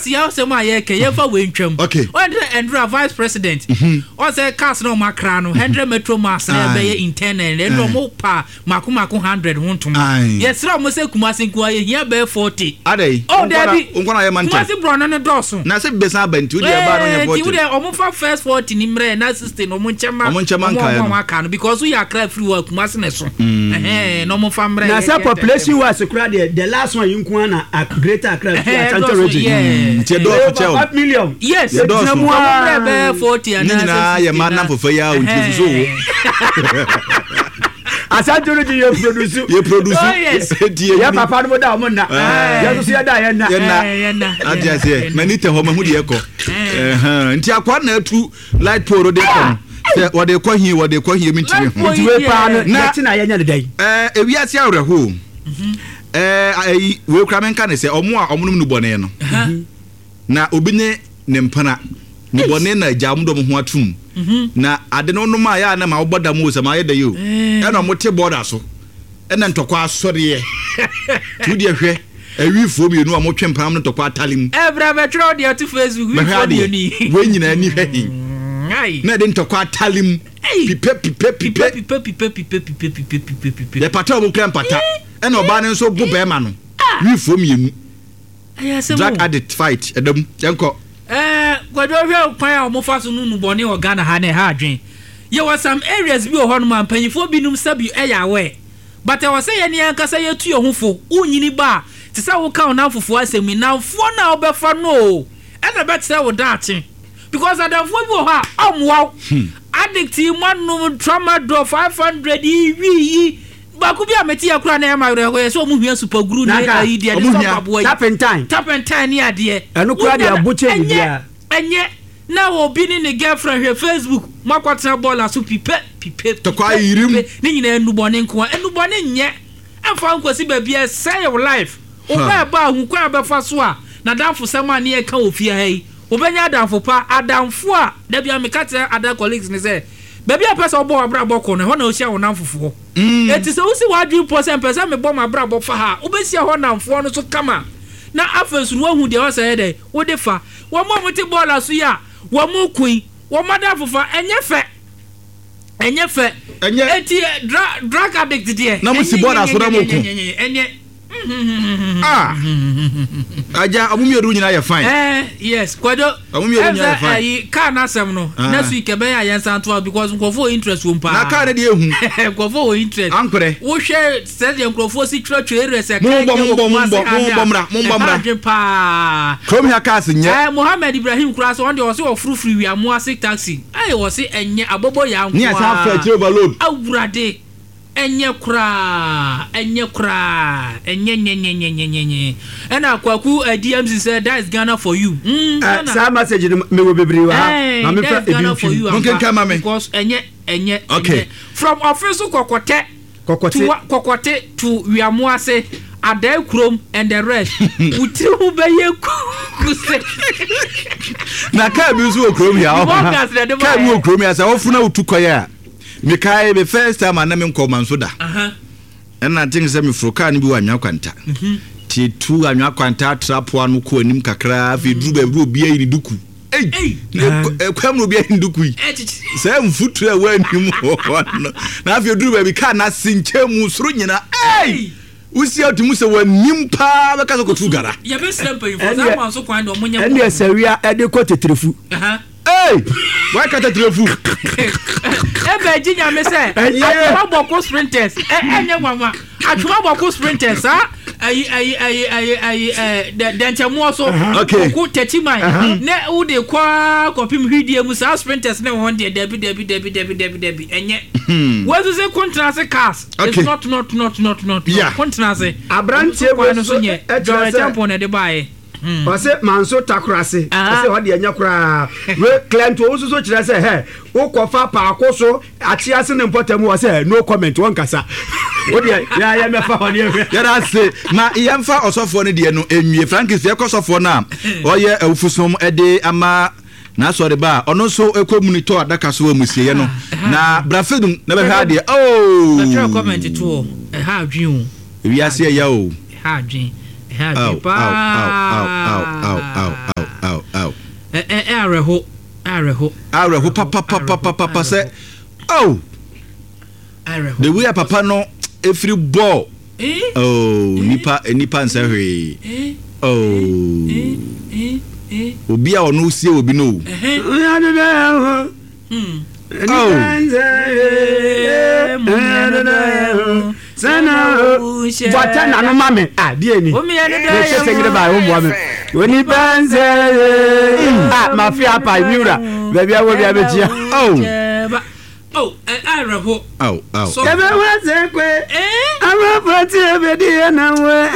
tia se ma ye ke ye fa we ntwam okay Andrew vice president o say cars no makra no 100 metro mass na be ye internal e no mo pa makomako 100 huntum yes ra mo say kumase nku aye hia be 40 adai oh debi nkwana ye man kumase bro no doso na se besa bantu de ba no ye 40 ti we omo fa first 40 ni mre na 16 omo nchema nka no because we are cry free work kumase ne so no mo fa mre na say population was kura the last one you na greater Accra Central region ti do for 5 million yes na mo be 40 and na ye man na for ya o ti so Asante region you produce ya papa no da mo na ya so ya da ya na adia se manite ho mahu de ekọ nti akwa na atu light pole de kom se wode kọ hie mitimi ho nti we pa na ti na ya nya de dai ewiase awreho ayi we kra menka ne se omo a omonum nu bone no na obinye ne mpana ne bone na jamdo mo ho atum na ade no no ma ya na ma oboda mo se ma ye da yo e na mo te border so e na ntokwa asore tu de hwe awi fo mi nu a mo twempam no ntokwa atalim bra be tro de to Facebook we fo de ni we nyina ni hwe na de ntokwa atalim pipe de pata mo kran pata e na oba ne nso gu be ma no wi fo mi nu drug addict fight edam yanko kwado hwe kwan a mo fa so nu bone o Ghana ha na ha adwen ye was some areas bi o hono man panifo binum sabi eya we but I was say ye ne ankasa ye tu ye hofo unyini ba ti sa wo ka ona fofo asemi na fo na obefa no e na bet say wo dache because adafo bi o ha amwa addict man no tramadol 500 yi baku bi ameti akura na ma re so mu hia super guru na ayi de so pabo tap and time ni ade enu kura de abuche bia enye na wo bi ni girlfriend he Facebook makwatra bola so pipe to kwa yirim ni nyina enubone nye emfa nkosi ba bia say your life o ba hu kwa ba fa so a na danfo sama na ye ka ofia hai obenya danfo pa adamfo a da bia mekata ada colleagues ni say baby a person obo abra boko ne ho na ohia wonam fofo eti se usi wadwi percent me bom abra boko fa ha obesia ho namfo no so kama na afensu no hu de o say dey wo de fa wo mo muti bola so ya wo mo kuin wo mada fofa enye fe eti drug addict de na mo si bola so na mo kun enye aja amumi odu nyina ye fine yes kwado amumi odu nyina ye fine ka na asem no next week e be ya yensan to because nkofo interest wo mpa na ka ne de ehu nkofo interest ankore wo hwe said nkofo si twatwa ere se ka mo bom pa kom ya ka nye Mohammed Ibrahim kura so on de wo se wo frufru wi amu ase taxi wo se enye abobo ya nko ni asa fa overload awurade enye kura enye ena kwaku DMC said that is Ghana for you sa message me wo bebre wa na me fa Ghana for you okay kama me because enye okay from office kokote to wiamuase adai krom and the rest uti hu be ye kuse na ka bi so krom ya ka bi krom ya sa ofuna utukoya Mikai the first time I name call Mansuda. And I think some Frokan be one yakwanta. T2 and yakwanta trap one who nim kakra, if you do be in duku. Hey, come will be in duku. Some foot when you now if you do baby cannot sing Chemus Runina. Hey! We see how to Musa when Nimpa the Kazakotugara. You best simple for someone so kind of money. And yes, we are adequate to Trifu. Hey! Why can't I Trifu? Virginia me say atuma boko sprinters enye mama atuma boko sprinters denchamo so ku techiman ne u de kwa kopim hwidie mu sa sprinters ne won de debi enye what is a contrast cars it's not contrast abranche we so nye jore tempo ne de bae Ose manso takurase ose ho de anya kura we client wo so kire se he wo kofa pa akoso achi ase ne mpotamu wo se no comment won kasa wo de ya mefa ho ne ya say na yemfa osofo ne de no enwie Frankis ye kosofo na oye awufusom ede ama na sorry ba ono so ekomunito adaka so amusie no na brafedum na be ha de na comment to ha adwen wi ase ya o ha adwen Ow. Areho papa say oh the way papa no every ball oh nipa nsa hwe obi a ono sie obi no Bota na no mame die ni se segre ba wo mo me oni banze mafia pa miura baby awo bia betia Areho so ebe waze kwe amapati ebedi na we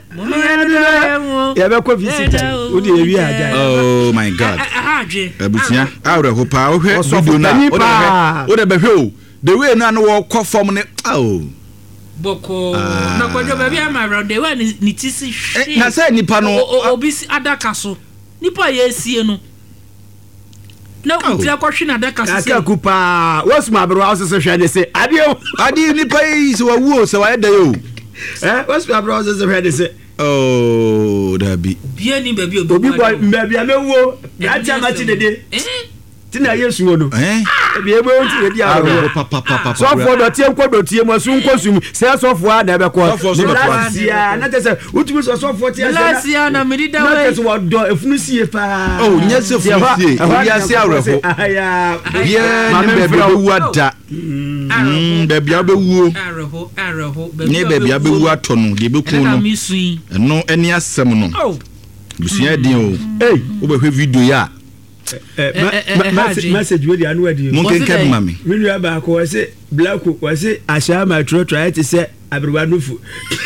ebe ko visit odi ewi aja oh my god abutia Areho pa wo hwe video na wo de behwe o the way na no wo kɔ form ne boko na kwajo baby am around the one ni tisi hwe na say nipa no obi adaka so nipa ye sie no na utia kwa hwe na adaka so aka kupa what's my bro house so hwe de say adi nipa yi so wawu so wa da yo what's my bro house so hwe de say oh dabi bia ni baby obi boy baby amewo ya tia ma ti dede tina yesu wono bi ebe on ti dey aro papa so for do tie nko tie mo so nko sum say so for na be ko lasia na te say utumi so for tie lasia na me dida we na te so do efunu sie pa oh nya se funu sie obi ase Areho aya bia ni bebe wu ada bebe abewu Areho ni bebe abewu ato no de be kun no no eni asem no busia din o wo be hwe video ya message we dey anu adi munkin kem mami minu aba ko say black ko say asha ma tro it say abirwa nufu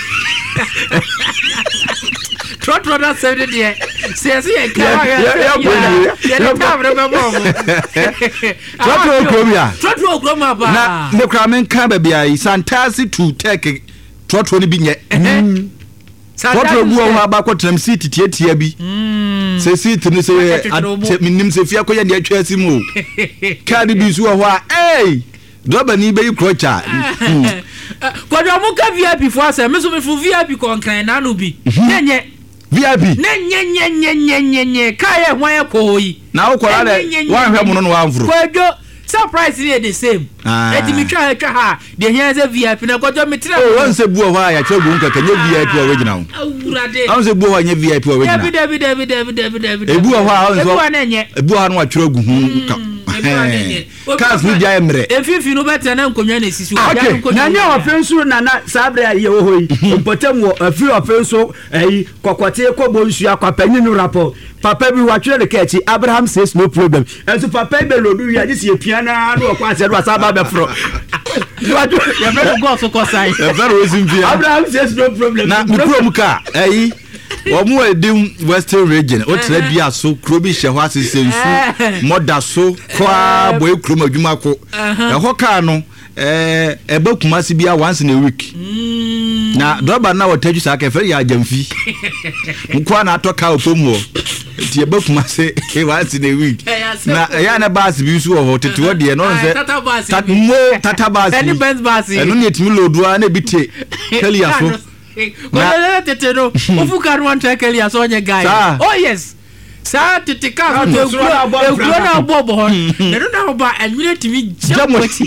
tro that said there say e ka ya tabre me mo tro groma ba na ne kra men kan ba bia santasi to take tro ni bi nye tro bu o ha ba ko tram seat tietia bi se seat ni se minim se fia ko ya ne atwa asimu card bi su ho a doba ni be krocha kodo mu ka VIP fo ase me so me fu VIP kon na no bi nyenye VIP nyenye ka ye hwan ko yi na wo kwara le wan hwe mu no wan furu kodo surprise is the same eti mi twa ha de here say VIP na kodo me tira won se bu ho a ya chagu nka kanye VIP original awurade an se bu ho anye VIP original David ebu ho a on so ebu ho no wa twa gu hu ka cars ni dia emre efifi no better na nkonwa na sisi na nya ofensu na na sabre ye wo hoyi mpotem wo afi ofensu kokote ko bonsu akwapanyi no rapport papa bi watwere de kachi Abraham says no problem enso papa be lodu ya ji piana no kwa ase do asaba be fro ya be go so ko sai e very easy Abraham says no problem na mikro ka omo edim Western region o tere bia so krobi hye ho asese nsu moda so kwa boy krom adwuma ko ho ka no ebe kumasi bia once in a week na droba na wotaju saka fe ya jamfi nkwa na atoka opomu ti ebe kumasi once in a week na ya na bus bi su ho tete wo de no nse tata bus any Benz bus eno ne timi lodua na bite kali aso na tete no ofuka no wan kali aso onye guy oh yes sa tete ka to egro na bobo ho ne no na ba anwire timi jamoti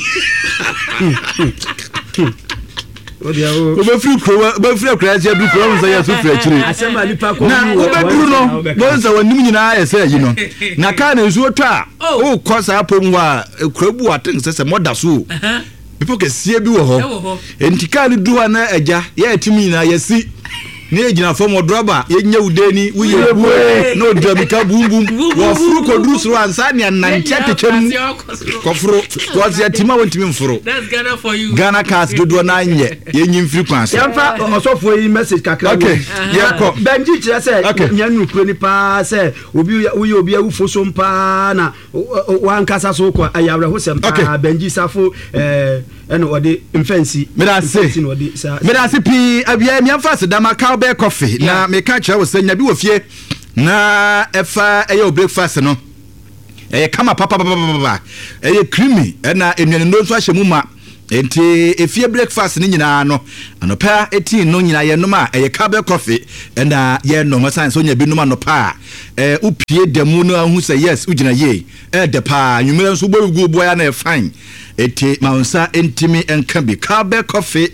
be free crazy du kro nso ya so free chiri asema lipa ko na obeduru no bonza wanim nyina ya say yi no na ka na nsuo twa o kosa apom wa krabu aten sese moda so people ke sie bi wo ho entika ni duwa na agya ya timi nyina ya si ne ejina fo mo droba ye nya udeni uye bu no dramika bumbum wo furu ko duru suru ansa ne nantia techem ko furu ko sia tima wontimi mfuru that's Ghana for you Ghana cast dodo na nye ye nyimfiri kwanso yamfa osofo yi message kakra okay ye ko benji kire se nya nukro ni pa se obi uye obi awufo so mpa na wan kasa so ko ayawre ho sem pa benji safo eno ode mfansi medase pi abia mi amfase dama ka be coffee na me ka kire wo sanya bi wo fie na efa eyo breakfast no kama papa creamy na enuane no so ahye mu ma enti efie breakfast ni nyina no anopa eti no nyina ye nom a eye Carbell coffee na ye no masan so nya bi nom anopa upie demu no ahu say yes ugina ye de pa nwumere so bogu ya na fine eti maunsa entimi enka bi Carbell coffee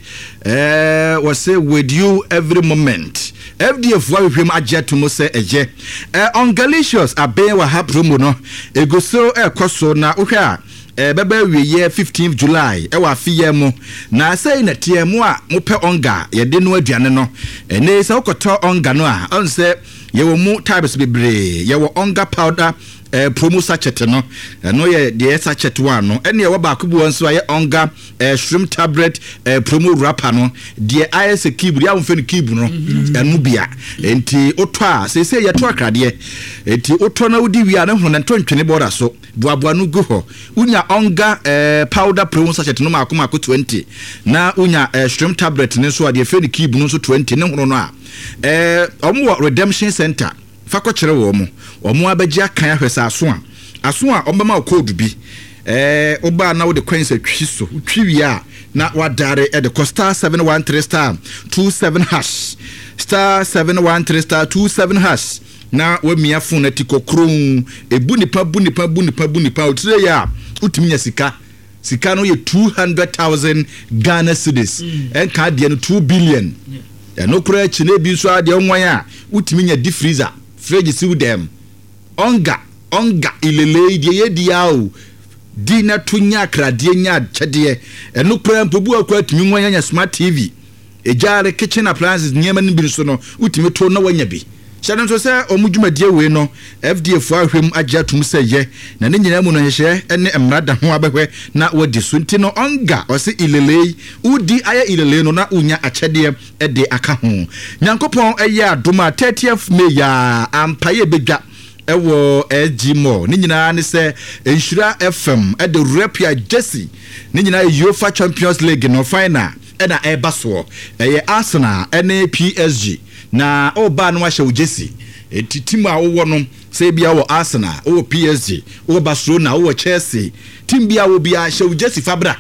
was say with you every moment FDF wa hwem agye to mo say eje on Galicious aben wa ha promo no egoso ekoso na ohwa baba wiye 15th July wa afiye mu na say na tiemu a mo pe onga ye de no aduane no ene se okoto onga no a on say ye wo mu types bebre ye wo onga powder promo sachet no no ye the sachet one no ene ye wo ba kubu won so ye onga shrimp tablet promo wrapper no the is kibu ya won kibu no enu bia enti oto a se ye to akrade enti oto na udi wi ana hono nto ntwene border so boaboa no gu ho unya onga powder promo sachet no makoma ko 20 na unya shrimp tablet ne so de fe kibu no so 20 ne hono no a omo redemption center fako kire wo mo abagye akan ahwesa aso a ombema code bi oba na wo de coins atwi so twi wi a na wadare e de costa 713 star 27 hash star 713 star 27 hash na wa mia phone atiko kron ebu nipa otire ya utimi nya sika no ye 200,000 Ghana cedis enka de no 2 billion no kura chine bi so ade onwan a utimi nya di freezer fridge si dem onga ilele die ye dia o di na tunya krade nya chede no kura mpobu akwa timi nwan nya smart TV ejare kitchen appliances nyema ni bi so no utimi to na wanya bi shadan so say omudwumadie we no FDF ahwem agya tum say ye na ne nyina mu no hye ene emrada ho abehwe na wadi so nti no onga o se ilele udi aya ilele no na unya achede de aka ho nyankopon eye adoma 30th May ya ampaye bedwa ewo Gmo ni nyina ne se Enshira FM de Rapia Jesse ni nyina UEFA Champions League no final na ebaso eye Arsenal na PSG na oba no ahye Jesse timu a wo no se bia wo Arsenal wo PSG wo Barcelona wo Chelsea tim bia wo bia ahye Jesse Fabra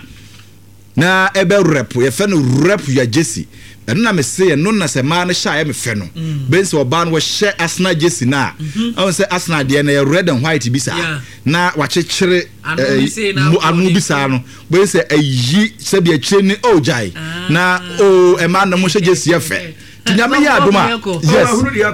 na ebe rep ye fe no rep ya Jesse eno na me se no na se ma na sha ye me fe no ben se oba no she Arsenal Jesse na on se Arsenal de na red and white bisa na wa chekere anu bisa no ben se ayi se bia kire ni ojai na o e ma na mo she Jesse ye fe Nyame ya aduma yes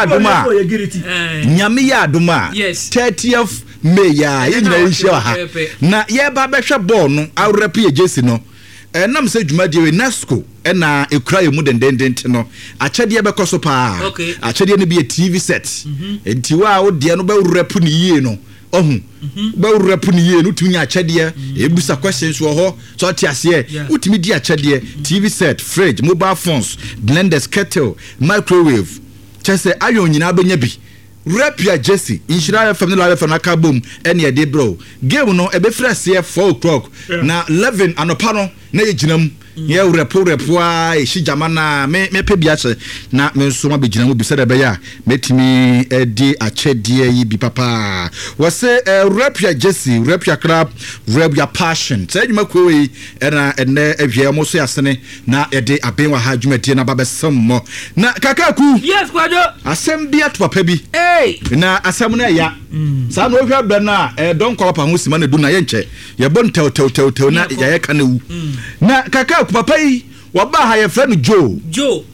Nyame ya aduma 30th May ya ye nyina nhia ha na ye ba behwe ball no awrap ye Jesse no nam se dwumadie we Nasco na ekura ye mu dendendent no achede be koso pa achede ne bi TV set enti wa wo de no ba wrap ni yie no ohun ba wrap ni yie no tunya achede ebusa questions wo ho so tiase utimi di achede TV set fridge mobile phones blenders kettle microwave chese ayo nyina benya bi Rapia Jesse Enshira FM no live from Akabom ene de bro game no ebe fresh 4 o'clock na 11 anopa no na yeginam ye repo a eshi jamana me pe biache na me nso ma beginam bi se de be ya metimi edi achedie yi bi papa wose Rapia Jesse Rapia club Rapia passion say djuma kwewe na ene ehwe mo so yasene na ede aben wa ha djumadi na babesam mo na kakaku yes kwado asem bia to papa bi na asem na ya sa no hwa be na don kwa papa ho sima na du na ye nche ye bon tew na ya ye ka na wu na kaka papa yi waba ha ye friend Joe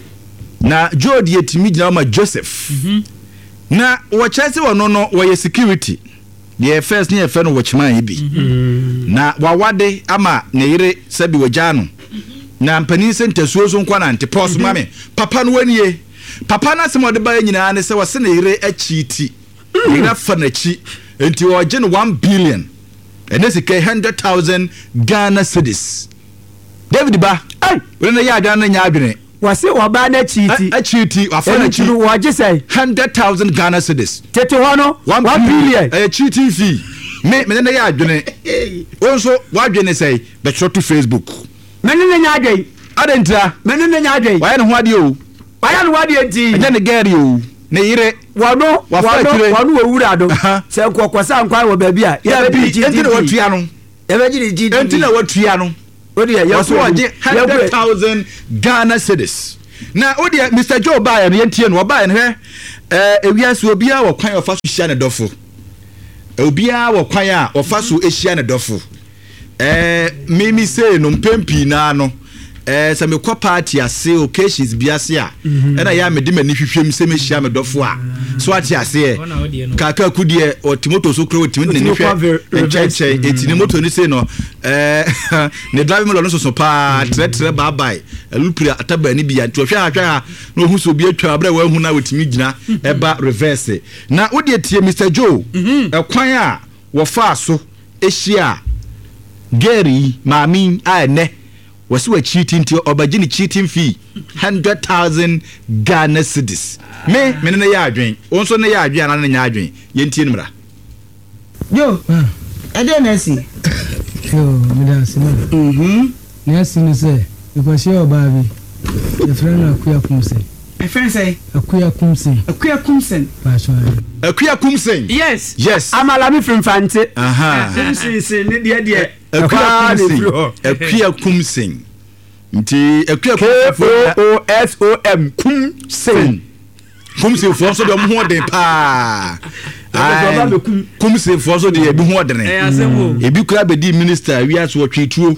na Joe de yetimi gina ma Joseph na wo chese wono no wo ye security the first near friend watchman yi bi na wawade ama ne yire sabi wajano na mpani sente suozo nkwa na antepos mame papa no wanie papa na se mo de ba nyina ne se wo se ne yire achiti ina fa na chi enti wo je no 1 billion ene sike 100,000 Ghana cedis David ba we na ya adana nya adwene wase oba na chiti afa na chi wo je say 100,000 Ghana cedis tete hono 1 billion chiti fee me na ya adwene onso wa adwene say be to Facebook me na nya adwen adentra me na nya adwen wa ya no ho ade o wa ya no ade enti nya ne gari o ne yire wano owura do se kokosa nkwa wo ba bia ya bi enti na watua no e be gidi enti na watua no wɔso wɔgye 100,000 Ghana cedis na wode Mr. Joe Bayer no yɛntie no wɔbaeɛ no hwɛ ewiase obiara wɔ kwan ɔfa so hyia ne dɔfo obiara wɔ kwan a ɔfa so hyia ne dɔfo mimi say no mpempi na no sɛ mekɔ party ase occasions bi ase a ɛna ya me de mani hwehwem sɛ me hyia me dɔfo a so ate ase kaka kudie otimoto so kro otimo ne ne hwɛ encheche etini moto ni say no ne drive me lo no so pa tre bye alupira ataba ni bia nto hwɛ ahwɛ na ohu so bi atwa abra wa hu na otimi gyina eba reverse na wode tie Mr. Joe ekwan a wo fa so ehia Gary Mami ane was we cheating to obagini cheating fee 100,000 Ghana cedis. Me na ya adwen. Onso na ya adwen na nya adwen. Yentie nimra. Yo. Ade na si. Yo, me da si ma. Na si no say, because you oba bi. The friend Akuya Kumsen. My friend say Akuya Kumsen. Akuya Kumsen. Akuya Kumsen. Yes. Yes. Amala mi from Fante. Si ne de Akuya Kumsen. Nti Akuya Kumsen. Kumsen. Kumsen for so de ho de pa. Kumsen for so de bi ho de ne. Ebi kura be di minister wi aso twetwo.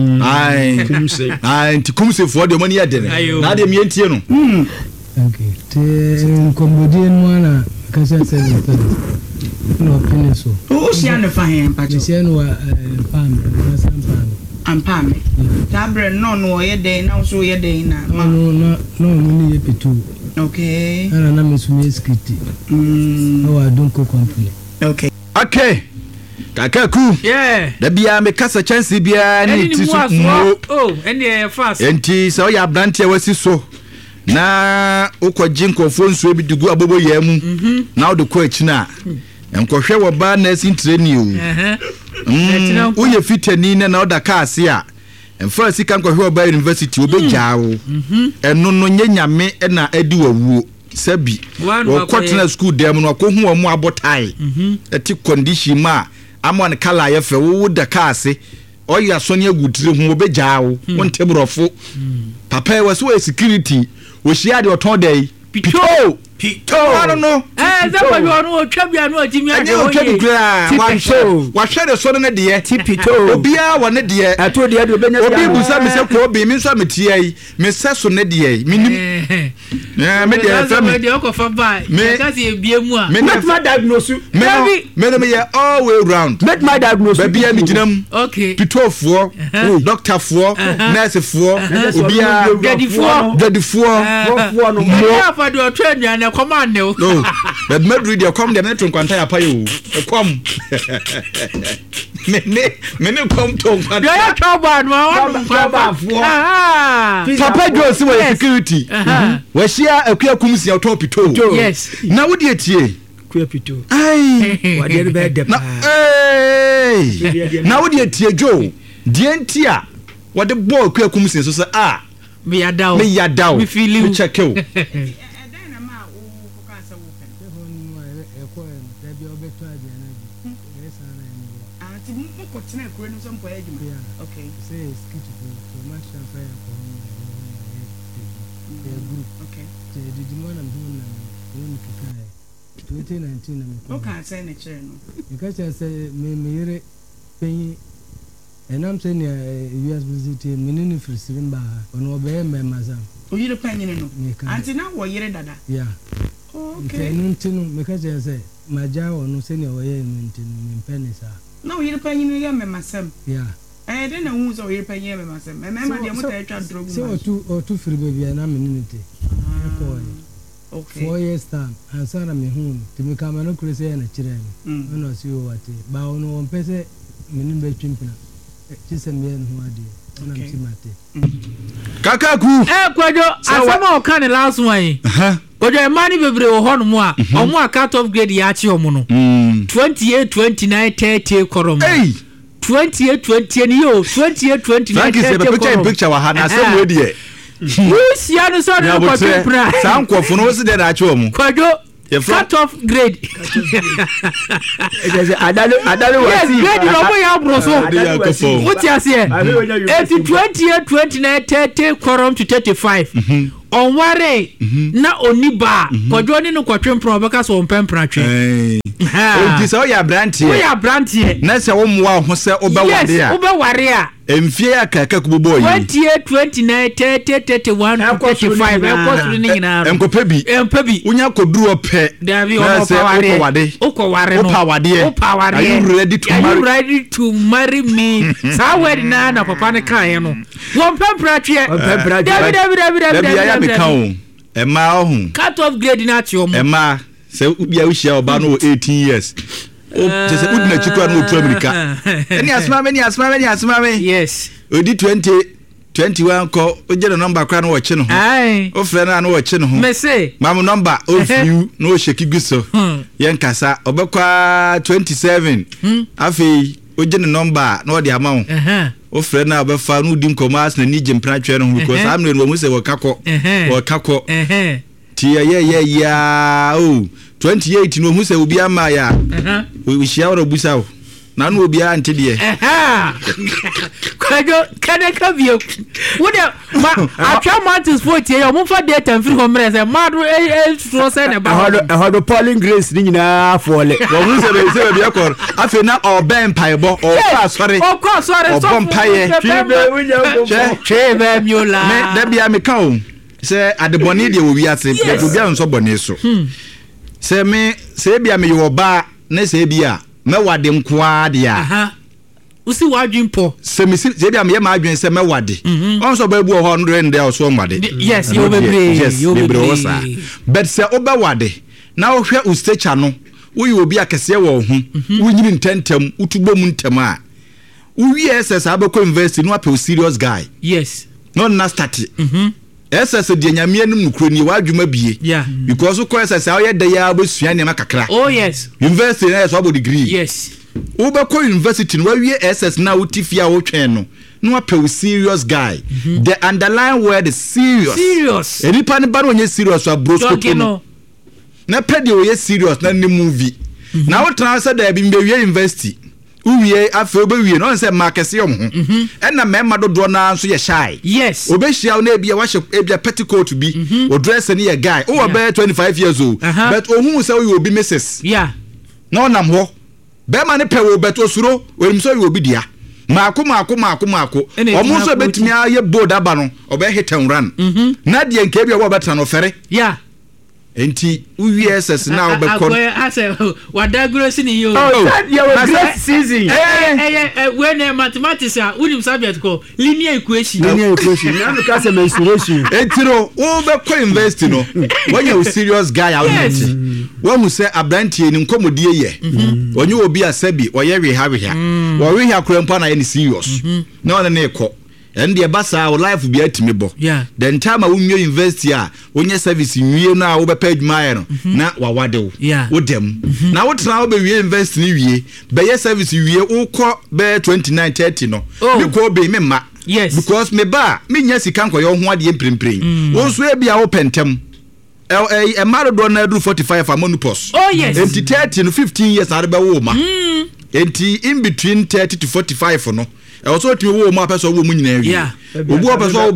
Nti Kumsen for de money de ne. Na de mientie no. Okay. Te Cambodian one kasa say no opinion so. O si an fa hen pa. Si an wa pam, ampam. Tabre no ye den na so ye den na. No me ye pitu. Okay. Na me sumi skiti. I don't co company. Okay. Okay. Kaka ku. Yeah. Da bia me kasa chance bia ni ti so. Oh, and fast. Enti so ya brante wasi so. Na ukwaji nkofo nsuo bi dugu abobo ya mu na wo de ko achi na enkohwe wo ba nursing training o uye fitani na oda ka ase a emfa sika nkɔhwe oba university obegyawo eno no nyanyame na adi wawuo sabi okotena school dem no akohu omo abotai eti condition ma amon kala ye fe wo da ka ase oya sone agutire hu obegyawo wontebrofo papa we so security we share the oton day pito I don't know that was your trabia no jimi ade wa share the son na de tipito obia wa ne de ato de do benya obi busa me se ko obi mi nso metie yi me se so ne de mi nim me de fa me de okofa bai ka se ebie mu a make my diagnose me ya all way round make my diagnose babia mi ginam okay pito fo doctor fo nurse fo obia gadifo no mo fa do train ya na command no but medri dey come dem to kwanta ya payo come me come to kwanta ya trouble no papa Joe si wa security we share Akuya Kumsi auto pito yes na wo dey tie Akuya pito ai wa dey be de na wo dey tie Joe die ntia wo dey ball Akuya Kumsi so say me yadaw me feel you check you okay say skit to match and fire for group okay did you want to 2019 okay say na chere no because I say me yere pen and I'm saying US visit menini frisirimba ono be memazam o yere pen no anti na wo yere dada yeah okay ntinu because I say maja ono say ne wo yere ntinu me penisa na o yere pen no ya memasam yeah then na hu so yere pen ye memasam me ma de mo ta twa drug so two free baby na menini okay 4 years time and sana me hu timi kama no krese na kire ni ono si o wate ba ono on pese menini be twimpina chisem ye no ade ona mtimate kaka ku kwajo asama o kan last one kwajo e mani bebre wo hono mu a omo a cut off grade ya chi omo no 28 29 30 korom 28 20 ni yo 28 29 picture wa hana sem we de Lucia no so no ko pra san kwofo no se de da chi omo kwajo cut off grade. Adale was yes, grade no boy abroso. What you say? 28, 29, 30 quorum to 35. On ware na oniba kodwo ne no kwatwe mpro beka so mpempra twe. Enti se o ya brantie. O ya brantie. Na se wo mwa ho se obeware a. Yes, obeware a. Emfie akaka kubobo yi. 28, 29, 30, 31, 35. Ekosuru ni nyina. Empebi. Unya koduru ope. Davi o paware. Okoware no. Opaware. Are you ready to marry? Are you ready to marry me? Sa word na papa ne kan no. Wo mpempra twe. Davi. Emma ohun cut off grade na ti omo Emma se ubia uhia oba no 18 years o se udina chikwa no to America any asma me yes odi 2021 ko oje no number kwa no wo chi no o frɛ na no wo chi no ho me say mam number of you no sheki guso yen kasa obekwa 27 afi oje no number no de ama ho o frɛ na obefa no di nkomas na ni jimpra twa no because am no mu se wo kakɔ ti ya o 28 no mu se obi ama ya we share wo busa wo na no obi a ante de kwajo kada ka bio wo de ma atwa mountains 40 yo mo fa data free home rest ma do so say na ba hodo Pauline Grace ni nyina afole wo mu se be akor afi na oben paibo o kwa sorry so bompaye chebe miola me da bia me ka o se adeboni de wo wi ase be bia nso boni so se me se bia me yo ba na se bia me wade nkoa de a usi wadwin po se bia me ma adwen se me wade onso ba bu 100 de so wade yes you be osa but se oba wade na wo hwe ustacha no wo yi obi akese wo ho wo nyini ntentem utubo mu ntem a wo wi SS abeko invest no apel serious guy yes no na start SS de nyame anum nukro ni wadwuma bie because ko SS a ye de ya obesua ne makakra oh yes university na so abo degree yes wo be ko university no wie SS na utifia wo twen no apel serious guy the underlying word is serious enipa ne ba no nye serious abrosko no na pede o ye serious na ne movie na wo transfer da bi mbewie university uwie afa obewie no se markese yom ho na mema dodo na so ye shy yes obehia na ebia wa ebia petticoat bi o dress ne ye guy o be 25 years old but ohun se we obi misses na onam ho be ma ne pe wo bet osuro werim so we obi dia maako omo so betimi aye bold aba no obe hit and run na de nke bia wo betra no fere enti USS now be kon ase wadagro sini yo great season when mathematics unim subject ko linear equation na ka se mensuration entiro wo be ko invest no when you serious guy out wo mu se abrantie ni nkomodie ye onye obi asabi oye reha wo reha krampa na ye ni serious na ona na ekọ and the basa our life be atimi bo then time we new university a onye service wie na wo be pay adwuma no na wawade wo dem na wo tra wo be wie university ni wie be ye service wie wo kọ be 29 30 no me ko be me ma yes because me ba me nya sika nkoyo ho ade emprempren wo so e bia wo pentem e marodo na do 45 amonupos oh yes enti 30 no 15 years na be wo ma enti in between 30 to 45 no also to wo ma person wo mu nyina wi obu person wo be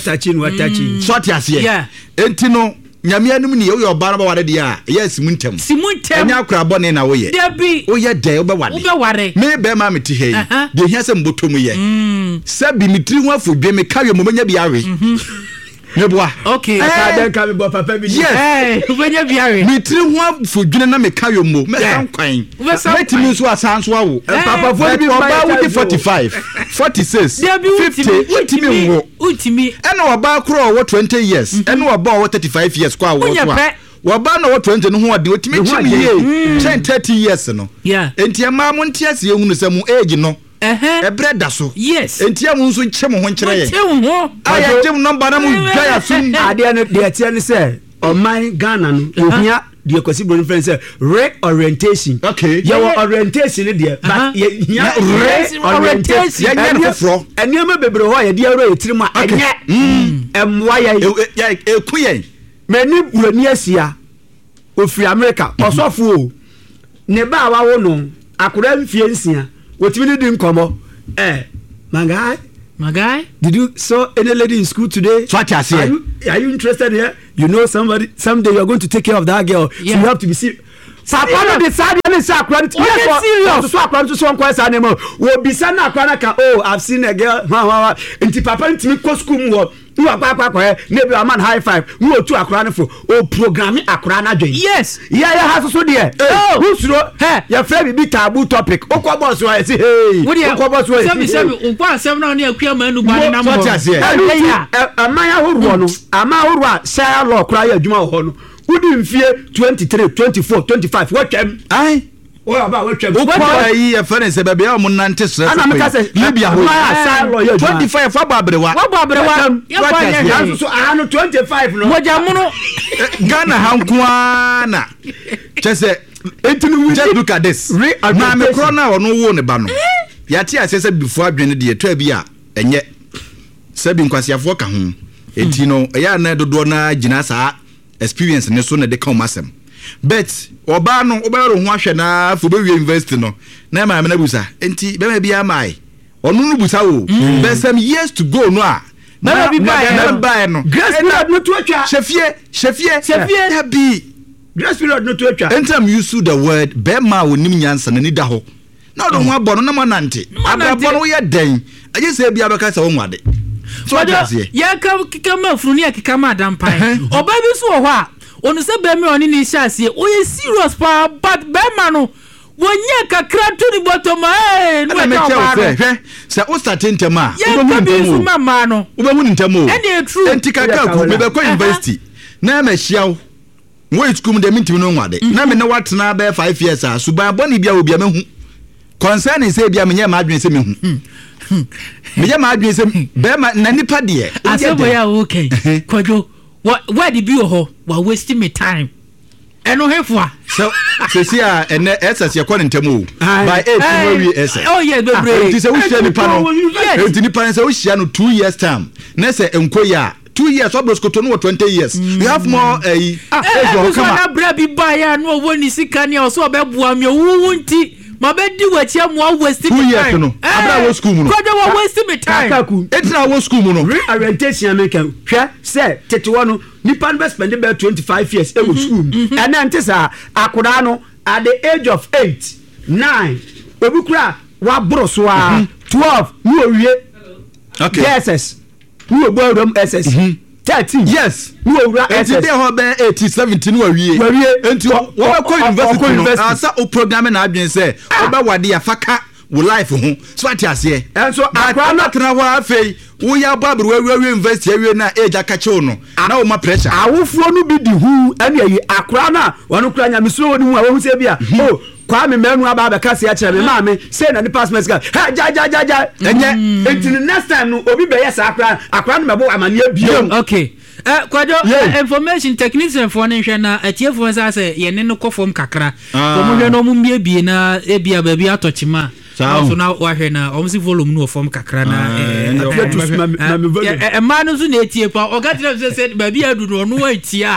5 so atiase enti no nyame anum ni yo ba na ba wade dia yes muntem enya akura bone na wo ye wo ye de wo be wade me be ma meti he de hia se mbotom ye sabi mitri ho afodwe me kawe mo menya biawe Neboa. Okay. Ka me bo papa bi. Yes. Ubenya biare. Mitri ho fodwene na me kayo mo. Me san kwan. Metimi so asan so awo. Papa fo bi ba wo 45, 46, 50. Utimi wo. Utimi. Ena oba kro wo 20 years. Ena oba wo 35 years kwa wo so a. Woba na wo 20 no ho ade otimi chimi ye. 30 years no. Enti ma mo ntiase ehunu se mo age no. Ebreda so yes entia mu nso nche mo ho nkyere ye aya jem number na mu dwa ya sum ade no de atia ni se o man Ghana no ohia de kwasi bro friend say reorientation okay your orientation de but ya reorientation ya nya fro eniema bebre ho ya de aro yetirim a enye emwa ya eku ye mani burani asia ofiri America osofo o ne ba wa wo no akura mfie nsia wotimi ni di nkomo my guy did you saw any lady in school today? Are you interested here? You know someday you're going to take care of that girl, so you have to be serious. Papa no decide any say akura to serious so akura to so nko say name wo bisa na akura ka I've seen a girl nti papa ntimi ko school mu wo akwa ne bi man high five wo tu akura ne fo o programming akura na dwen yes ha so there who suro your friend be taboo topic o ko boss wa say hey o ko boss wa say o kwa asem na ne akua manu ba na mo amaya horuo no ama horuo a say law kura ya adwuma ho no wudi mfie 23 24 25 watcham ai o aba watcham o kwa yi e fere se bebe o munante stress libya ho 25 fa babrewa ya kwa ya so ano 25 no mojamuno Ghana hankuana chese entinu just look at this na me krona ono wo ne ba no ya ti asese before adwene de to abi a enye sabi nkwasiafo ka ho enti no ya na dodo na gina saa experience ne so na de come asem but oba no obero ho ahwe na fo be university no na ma na busa enti be ma bia mai onu no busa wo be some years to go no a na bi buy no grace period no to atwa chefie be grace period no to atwa anytime you use the word be ma wonim nyansa na ni da ho na do ho abo no na manante ababo no ye den aje se bia beka se wo nwade so ya kama fruni ya kama adampai oba bi so ho a onu se be me oni ni hyasie o ye serious pa but be ma no wonye kakra to ni bottom no me tell se o start ntema o be hu ntema no o be hu ntema o enti kaka ku me be ko university na ma hyiaw wo school de mintim no nwade na me ne watena be 5 years a suban boni bia obi amehu concern say bia me nya ma adwen se me hu me ma adwen se be ma na nipa de asebo ya okay kwadwo where did you ho wa wasting me time eno hefua so see ene SS ye kwon ntemu by 8 we SS oh yes bebre it is a wish nipa no it nipa say we share no 2 years time na say enkoya 2 years obroskoto no 20 years you have more so na bra bi ba ya no woni sika ne so obebua me wu nti ma be di wachi am waste me time no abra wo school mu no kwade wo waste me time etra wo school mu no orientation make hwe say tetewo no nipa no spend about 25 years e wo school and antisa akoda no at the age of 8 9 obukura wa broso a 12 ni owie okay yes we go from SS 13 yes we were SS dey ho be 80 17 we wie enti wo ko university asa o program na adwen say o be wade ya faka wo life ho so atiase enso akwa na tena ho afei wo ya babru we university awie na age akache no na wo ma pressure awofuo no bi di hu ene yi akwa na wonu kura nya misuro woni mu a wo hu se bia oh kwa me menu aba be kase ya kire me ma me say na the pass message ha ja enye until next time no obi be yes akra no mebo amane abiem okay kwado information technician for ne hwe na atiefo say say ye ne no kofom kakra to mo hwe no mo mbie na ebia ba bi atochima so na wa hwe na omsi volume no form kakra na ma no so na etie pa oga tire say ba bi adu no no atia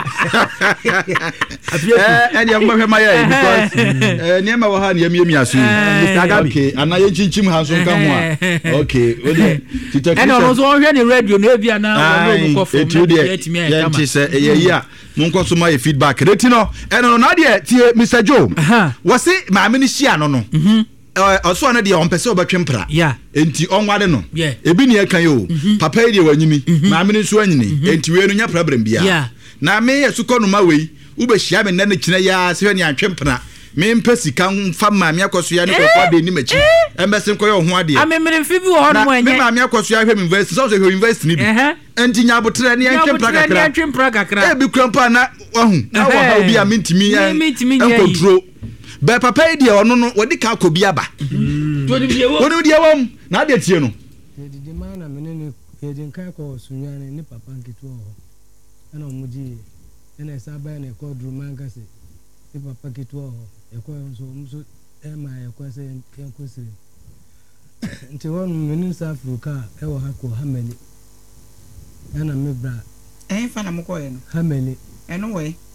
ya mo hwe ma ya because niema wa ha na yemi asu okay ana ye chinchim ha so nka ho a okay odi titaki no so hwe ni radio na ebia na no ko form etimi e kama ye say ye ya mo nko so ma ye feedback retino eno na de tie Mr. Joe wose ma me ni hia no no also na de on pese obetwempra enti onwade no ebi ne kan yo papa ye de wanyimi ma me ni so anyini enti we no nya problem bia na me yesuko no ma wei ube hia me na ne kina ya se hwe ne atwempra me mpesi kan fa ma me akoso ya ne ko de ni machi embesin ko yo ho ade amemere mfi bi wo ho no enye me ma me akoso ya hwe university so hwe university ni bi enti nya botre ne atwempra kakra e bi krampa na wahu na wa ha obi a mentimi en control be papa ide ono no wodi ka akobi aba wodi die wom na de tie no de ma na menene edin ka ko sunyane ni papa nketu ho ana omuji ena saba na ko dru manga se ni papa ketu ho eko so ema eko se enko sire nti won menin sa Africa e wo ha ko hamani ana mebra fa na mko ye no hamani eno we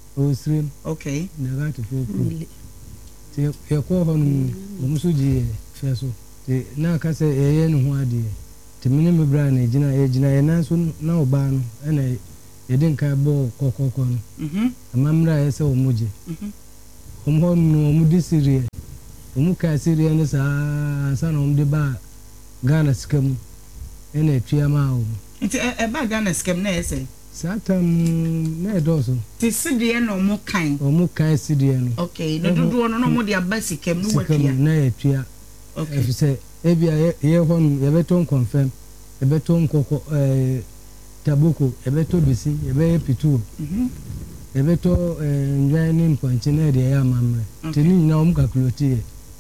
osrem okay na ga to ko te ye ko ho no mo so ji fe so te na ka se ye no ho ade te mene me bra na gina ye na so na oba no na ye den ka bo kokoko no amamra ye se o muje ho no mo di sirie o mu ka sirie ne sa na o de ba Ghana scam ene tuama o nti e ba Ghana scam na ese satam na edoso ti sidie no mo kan sidie no okay no dodo no mo de abasi scam no watua na etua okay efise ebia ye hon ye beton confirm ye beton koko taboko ye beto bisi ye be pitu ye beto njai ni mponche na de ya mamre tini nyina o mu calculate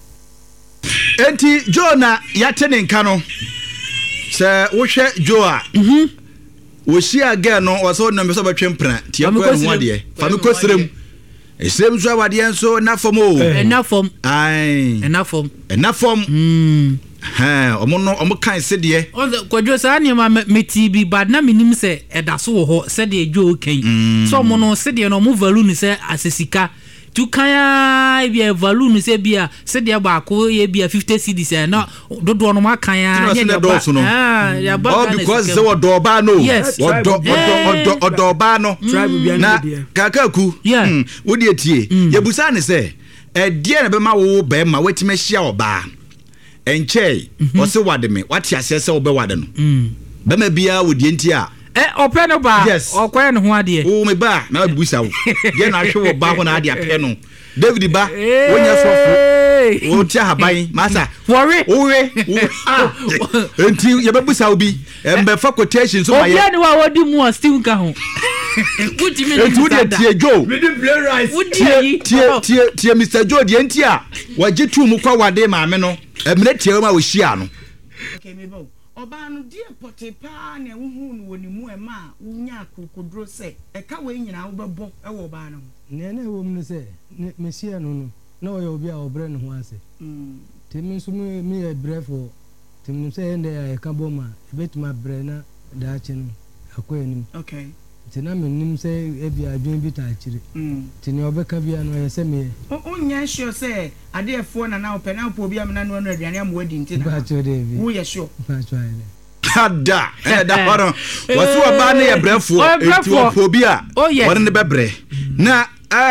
enti Jona yatene nka no se wo hwe Joa wo shia again no wo so no me so betwempra tie ko ho ade fa me ko srem esrem so awade enso na fom o na fom ha omo kan sede kwadwo sa ne ma meti bi bad na minim se edaso wo ho sede Joe kan so omo no sede no mo value ni se asesika tu kaya bia value ni se bia se dia ba ko ye bia 50 cedis na dodo no makanya nye ya ba because se wodo ba no wodo ba no na kakaku wodi etie ye busa ne se e die na be ma wo be ma wetima hia oba enche o se wade me wati ase se wo be wade no be ma bia wodi enti a ope no ba okwa no ho ade o me ba na busa wo ye na hwe wo ba ho na ade ape no David ba wonya sofo o tia haban masa worry enti ye be busa obi embe fa quotation so maye obi ne wa wodi mu still ka ho wuti me enti wodi tie Joe me dey play right tie Mr. Joe de enti a waje tu mu kwa wade maame no emre tie ma wo hia no okay me bo oba no die pote pa na wuhu no woni mu ema wunya kokodro se e ka we nyina wo bebo e wo ba no ne na wo mu se mesia no na wo obi a obre no ho ase temi so me e brefo temi se ende ya ka boma betuma bre na da chi no akoyanim okay tina menim se ebi adwen bi ta akire tini obeka bia no yese me onya sure se ade efo na ope na opo bia na no aduane am wadi ntina ba cho de bi wo ye sure ba cho ene kada da horo wasu oba na ye brefo eti opo bia wore ne bebre na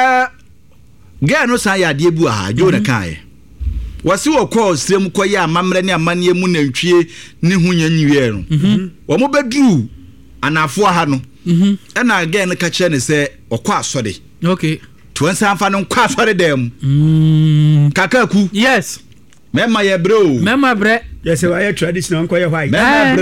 ga no san ya ade bu ha jo na kan wasi wo call srem koye amamre ne amane mu na ntwie ne hunya nwie no wo mo bedru anafo ha no ena again ka che ne se okwa asode okay to ensa amfa no kwa asode dem kakaku yes mema ye bre o mema bre yes we are traditional nko ye white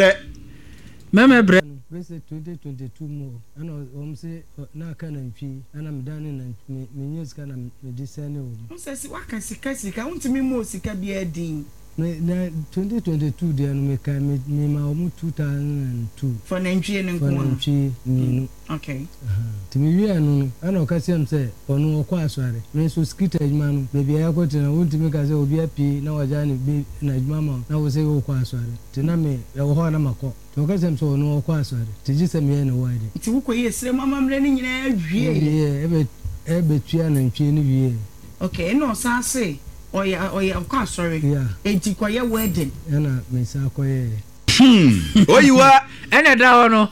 mema bre bese 2022 mo ana omse na kana ntwi ana mdane na menyes kana medisane o se si waka sika untimi mo sika bia din na 2022 dia no me ka me ma omu 2002 for Nigeria nko no okay timi wi anu ana okasiam se onu okwa asware me so skita ejuma no be bia yakote na untimi ka se obi api na wajani be na ejuma ma na wo se okwa asware tina me e wo ho na mako okasiam so onu okwa asware tiji se me na wide ti wo koye sire mamamre ni nyina awie ebe tua na ntwe ni wie okay no sa se oya kwa sorry enti koye wedding na me sa koye oyiwa ene da ho no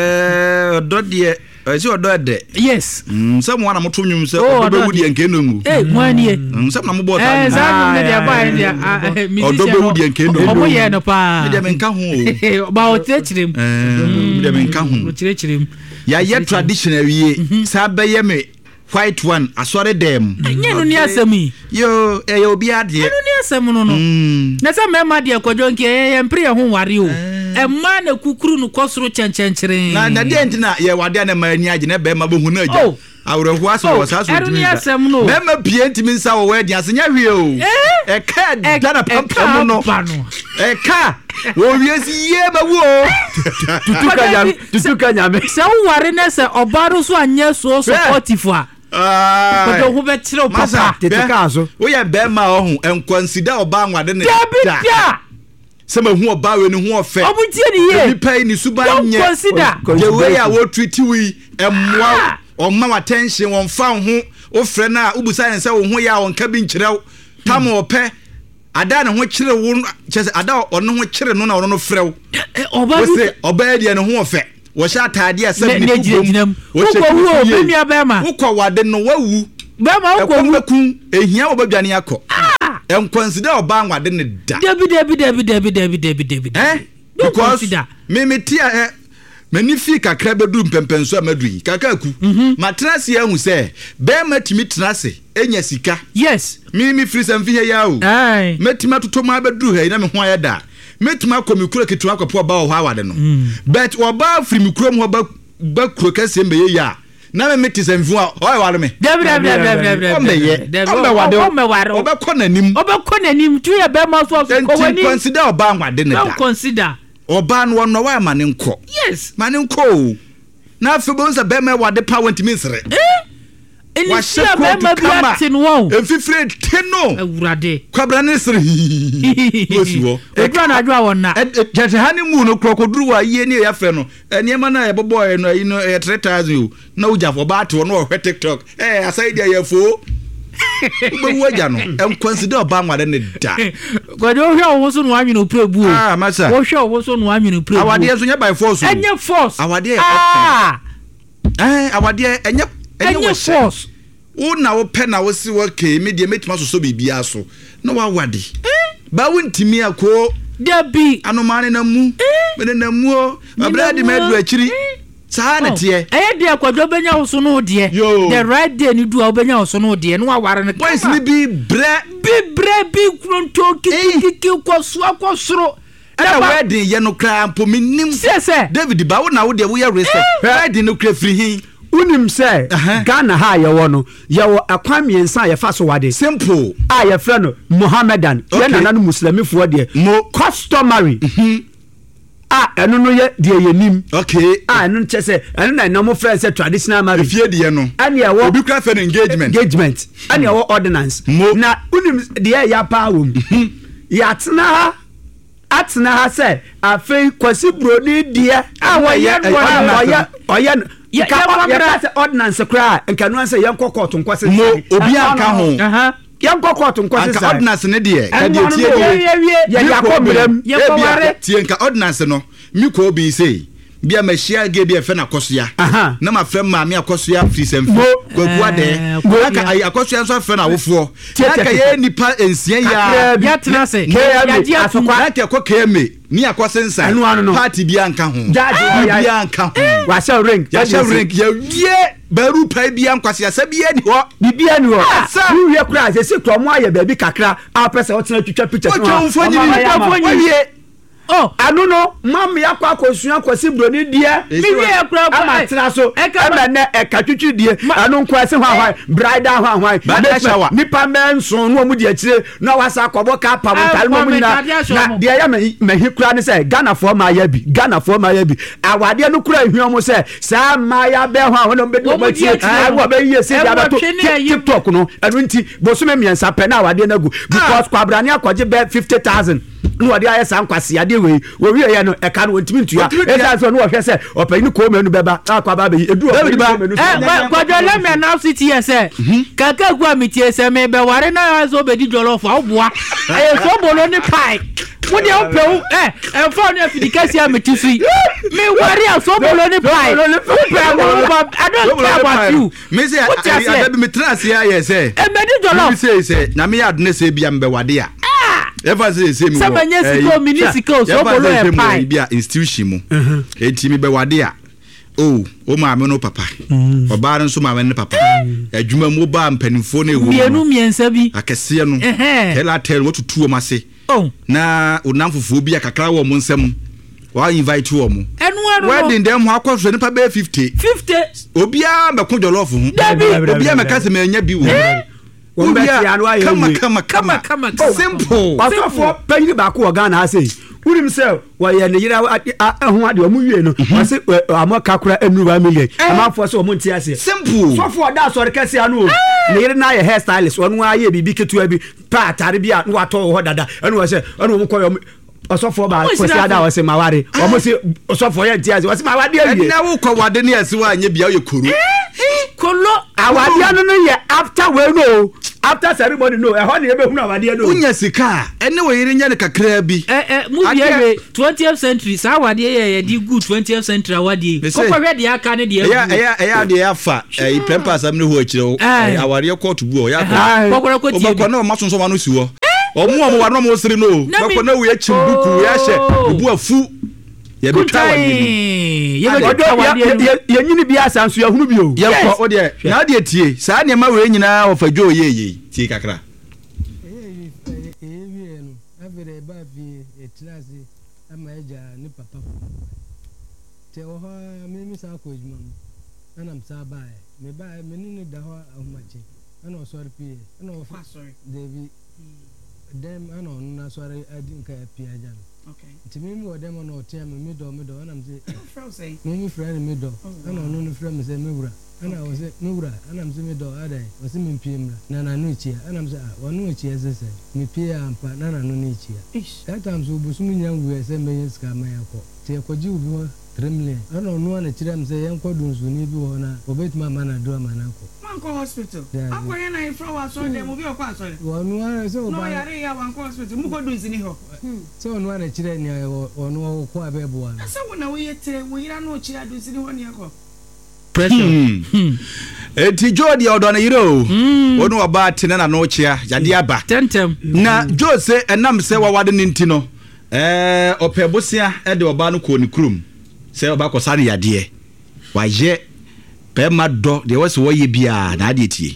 ododie esi odode yes someone na moto nwum se odobe wudi enke nongu mwanie some na mo bota za me dia ba dia odobe wudi enke nongu omo ye no pa me dia menka ho ba o tirechirem me dia menka ho tirechirem ya ye traditional wie sa beye me white one asore dem nyenu ni asemi yo obi ade nyenu ni asem no na se mema de kwadwo nke ye mpre ye ho ware o emma na kukuru no kosoro chenchenchire na de ntina ye wade na mani age na be ma bohu na aja awrehu aso wasaso ntimi mema bie ntimi nsa wo wadi asenya hwie o e ka dana pam no e ka wo wiesi ye ba wo tutuka nyame se wo ware na se obaro so anya so supportive a ko ho betire o papa tetika so wo ye be ma ohun enkwansida oba anwade ne da sama hu oba we ne hu ofe obutie ni ye ni pai ni suba nye consider the way I wo treat we emwa ɔma attention wɔn fa ho ofrɛ na ubusa nsa wo ho ya wɔn ka bi nkyerɛw tam ɔpɛ ada ne ho kyerɛ wo kyerɛ ada ɔno ho kyerɛ no na ɔno no frɛw ɔba die ne ho ɔfɛ wɔhyɛ atade a sɛbi ne kubom wokɔ wade no wawu bɛma wokɔ ehia wo badwane akɔ consider ɔba nwade ne da David because me tia mani fi kakra bedu mpempenso amadui kakaku matrase ahu se be matimi trase enya sika yes me free sam fi ya o metima totoma bedu ha na me ho ayeda metima komikura ketu akwapo ba ho awade no but oba free mikura mo ba kuro kase mbe ya na me meti sam fi o ware me David obekọ nanim tu ya be ma so wani consider oba nwade ne da consider oba no no wa mane nko yes mane nko na afebo nsa be me wade pa wanti minsere wa share be ma bi atin wo efifire teno awurade kwabra ne sere osi wo edwa na adwa wona jete hani mu no krokoduru wa ye ne ya fre no eniema na ye boboy no yi no 3000 o na ujafo ba ate no ohwe TikTok aside ya fo be waja no consider ba nwade ne da kwade ohwe wo so no anwene prebu o masa wo hwe wo so no anwene prebu awade so nya by force enye force awade awade enye force una wo pe na wo si wo ke me de metima so bibia so na wa wade ba wontimi akọ dabi anomane na mu me na mu o abrade medu akiri saa na tie de akwadwo benya wo so no de the right day ni du obenya wo so no de no aware ne boys ni bi kronto kiki ko soro na wedding ye no kra mpo minim David ba wo na wo de wo ye research wedding no kra free hin unim say Ghana ha ye wo no ye wo akwamiensa ye fa so wade simple ye frɛ no Mohammedan ye na no muslimifo de customary enu no ye de ye nim okay enu nche se enu na no mo friend say traditional marriage fie de no ani e wo obi kra fe engagement ani e wo ordinance na unim de ya pa wo ya atna ha say afei kwasi broni de oye ya ordinance kra nka no say yanko court nkwase obi anka ho yanko court nkwase say ordinance ne de ka de tie ye yakobrem tie nka ordinance no mi ko obi say bia machia ge bia fe na kosoya na ma fe ma mi akosoya free semfi kwaku ade aka ai akosoya so fe na wofo aka ye nipa ensia ya tena se ya di asokwa aka ko keme ni akosensa party bia nka ho bia nka ho wa shall ring ya wie baru pa bia nkwase asa bia ni ho bibia ni ho wu wie kra se kromo aye ba bi kakra a pese o tena twitwa pictures no anu no mam ya kwa kosua kwasi broni die mi wie kra ama tena so ema ne ekatwitwi die anu nkwase hwan bridal hwan nipa menso no mu die akire na wasa akobo ka pa montal mo nyina na die ya mahi kra ne say Ghana for ma ya bi awade no kra hwiom mo say sa ma ya be hwan no be do ma tie awo be yie se dia to TikTok no anu nti bosume miensa pe na awade na gu because kwabrani akoje be 50,000 no wade ayesa nkwase ade we wi ye no e ka no ntimi ntua esa so no hwe se opani ko menu beba akwa ba be edu kwadwo le me na city ese kaka ku amitie se me be ware na so be di jollof awboa e so bolo ni pie wo de opew e fo ni afidikasi ametifi me ware so bolo ni pie I don't care about you me say I be me trust here yes say e be di jollof me say na me yad ne say bia mbe wade a ever say me wo municipal so bolo e pie bia institution mu enti me be wade a o ma me no papa oba nso ma me ne papa adwuma mu ba mpanimfo na ewo bienu miensa bi akese no tell what to tuo mase na onamfofo bi akakra wo mo nsam wa invite wo mo wedding dem ho akoso nipa be 50 obia me ko jollof hu obia me kase me anya bi wo kama simple pastor pay ba ko Ghana say unim say wa ye ne yira ho ade o mu wie no say amaka kura enu 1 million amafo say o mu ntia say simple so for that so rekase anu ne yira na ye hair stylist onu aye bibi ketu abi pa atare bia no wato ho dada enu wa say enu o mu koyo osofo ba ko si ada o se maware o mo si osofo ye ntia o se mawade awie na wo kwa wade ne ase wa anye bia o ye koru kolo awade no ye after we no after ceremony no e ho ne be hunu awade no unya sika ene wo yire nya ne kakra bi mu bia 20th century sa awade ye di good 20th century awade ko kwa hwe de aka ne de ya de ya fa e prempa asam ne ho akire awade court bu o ya ko o ba na o masonso ma no si wo omu wa no mo siri no ko na wo ya chimbuku ya hye obu afu ye betwa wani ye nyini bia asanso ya hunu bio ye ko o de na de tie saa ne ma we nyina o fadwo ye tie kakra no avere ba bi etinase ama eja ni papa te o ha me sa ko ejuma ana msa ba me ba me ni da ho ahomache ana o sori pie ana o fa sori David dem ana on na sori adin ka pie ajan. Okay. Timi wo dem on o tia me do ana mse say me friend me do ana on no friend me say me wura ana o say me wura ana mse me do adai o say me pie mra na na no chia ana mse wonu chia sese me pie ampa na na no ni chia that time so busu me nyan wu say me yes ka ma yakọ te ekoji ubi ho 3 million ana onu ana kire am say yen kwadun su ni bi ho na obetuma ma na do ma na ko Wanko hospital akoye na ifro wa so dem obi okwa so onu ana so no yare ya Wanko hospital mu ko dun sini ho so onu ana kire ni onu ko abebo wa asa wona we yetre we ira no kire dun sini ho ni akọ pressure eti jodi odo na yiro onu oba tene na no chia yade aba tentem na jose enam se wawade ninti no opebosia e de oba no ko ni krum se oba ko sane yade waje pe mado de wose wo ye bia na ade tie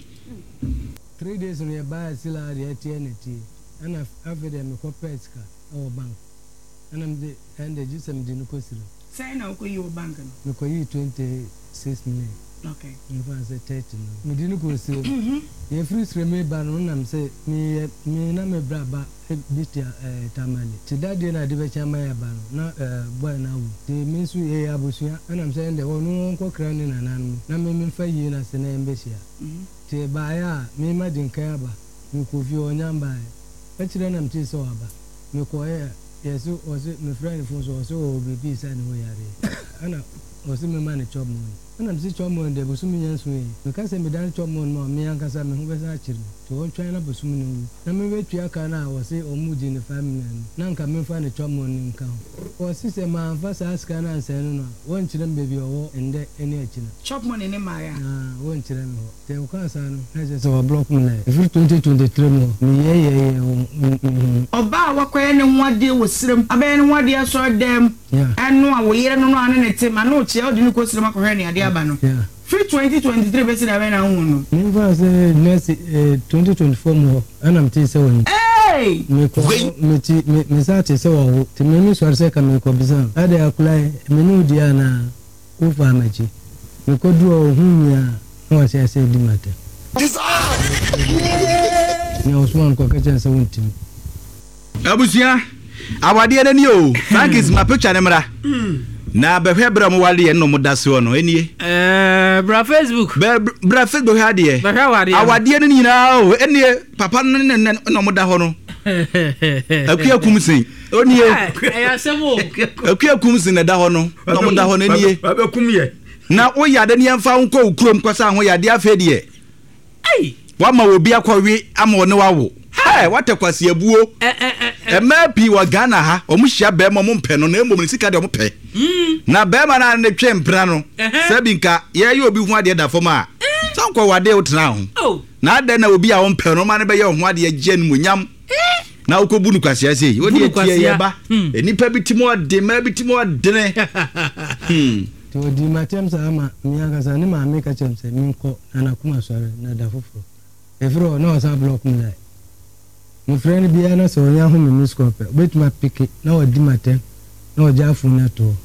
3 days no ye ba sila de tie na tie ana afede me ko peska o bank ana mde ende jisem di no ko siro sai na ko yo bank no me ko yi 26 million. Okay. Me fa say 30 no. Me dinu ko se. Ye free stream me ba no na me say me na me bra ba bitia tamale. Ti dade na de be chama ya ba no na boy na wu. Ti me su ye abusua na me say ende wonu ko kra ni na nan na me fa yi na se na embe sia. Ti ba ya me ma din kan ba. Me ko fi onya ba. E ti na me ti so aba. Me ko yesu o se me friend fun so o be sa ni wo yare. Ana o se me man chop mo ana msi chomo nde busumi nyansu yi mekase medani chomo no me ankasa me ho besa achiri to won twan na busumi no na me wetu aka na wo se omuji ne family na nka me fa ne chomo ni nka o si se ma fa sa aska na nsen no won kire mbebi owo ende eni achina chomo ne ma ya won kire me ho te o kan sa no na je se wo block me na every 2023 mo me ye oba wakoye ne nwade wo sirem abe ne nwade aso dem anu a wo yire no no ane ne te ma no chia odi ni ko sirem akohwe ne ade aba no free 2023 besi na be na hu no me fa se next 2024 mo ana mti se woni me ko me sa te se wo te me so se ka me ko bisa ade akulai me no dia na ku fa maji me ko duo hunya no se se di mate ne Osman ko ka chen se wonti abusia awade na ni o Frankis ma picture ne mra na behwe bra mo wale ye no mo dase ono enie bra Facebook bra Facebook ha de awade na nyina o enie papa no mo da ho no akua kumsin onie ayasemo akua kumsin na da ho no mo da ho no enie abekum ye na o yade ne yemfa nko okurom kwasa ho yade afedie wa ma obi akwawe ama one wawo wate kwasi abuo emapi wa Ghana ha omuhia be mo mpe no na emom ni sika de mo pe na be ma na ne twe mpra no sabinka ye ye obi hu ade da fom a sanko wade utna ho na ade na obi a wo mpe no ma ne be ye hu ade agye no munyam na ukobu nu kwasi ase odi etie ye ba enipa bitimo ade ma bitimo ade ne to di matem sa ama mianga sa ne ma me ka chemse minko ana kuma sore na da fofo efro no sa block me like my friend bi ana so nya ho me miskope bet ma piki na wadi matem na ojafu na to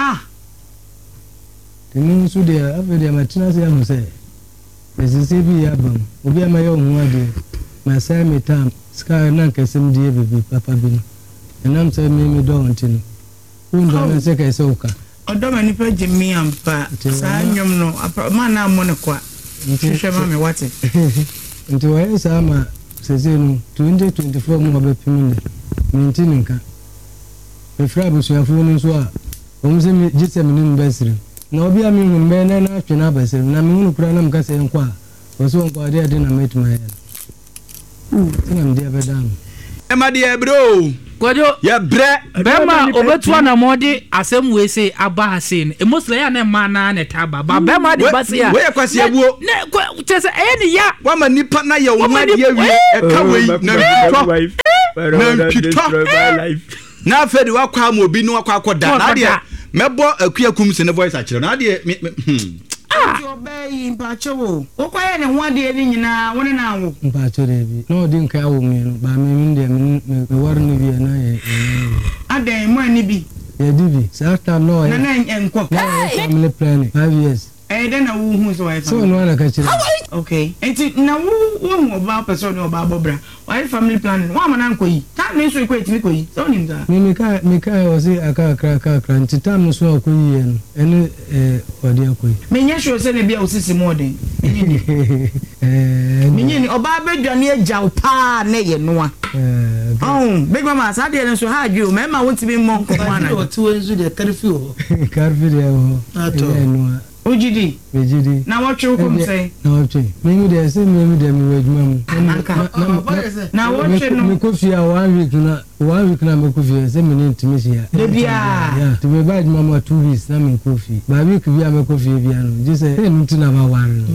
tenu su de afede matina se ho se esisi bi ya bam obi ama ye ho ade ma sai me tam ska na nkesem die bibi papa bi enam se me do ntino unda na se ka se uka odoma ni pa jimi ampa sa nyom no ma na mo ne kwa hwehwe ma me wate nti wa sa ma sese no 2024 mo be pimine minti nka befra busuafo no so a wɔn sɛ me gye me nim bɛsere na obi a me hu mbɛ na na atwe na bɛsere na me hu kura na me ka sɛ nkɔ a wɔso nkɔ ade na metuma yɛ tina me dia bɛda no ema dia bro Kwajo ya bre bema obetua na mode asem we say aba ase no emosle ya na ma na na taba ba bema de base ya we kwase abuo ne chese ni ya wa ma nipa na ye wo ma de wi e ka we na mpito na afedi wa kwa ma obi no akwa akoda na de mebo akuakum se ne voice a kire na de obey mpacho okwaye ne ho ade ni nyina woni na wo mpacho de bi no di nka wo mi no ba me de me war ni bi na ye ade mo ani bi ye di bi sa ta no ye na enko family planning 5 years then na wo hu so wife so no na ka kire okay enti na wo ba person no ba bobra why family planning wa ma na nko yi ta me so iko etimi ko yi so nim da me ka o se aka kra nti tam so ko yi no ene odi akoyi me nya sure se ne bia osisi modern me nya ni oba badwane agyaw pa na ye noa big mama sa de so ha adwo me ma wontimi mmon ko ma na o tuwe nzu de karfi de o ato noa ojidi ejidi na watwe ko mse na watwe me de se me de me wajuma mu na watwe no me kofi a 1 week na me kofi se me ntimi sia de bia ya to me bad mama 2 weeks na me kofi ba week bia me kofi bia no je se e ntina ba ware